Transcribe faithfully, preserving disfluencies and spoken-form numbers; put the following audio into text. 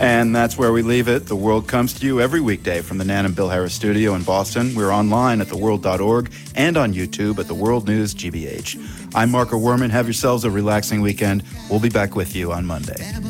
And that's where we leave it. The World comes to you every weekday from the Nan and Bill Harris studio in Boston. We're online at the world dot org and on YouTube at the World News G B H. I'm Marco Werman. Have yourselves a relaxing weekend. We'll be back with you on Monday.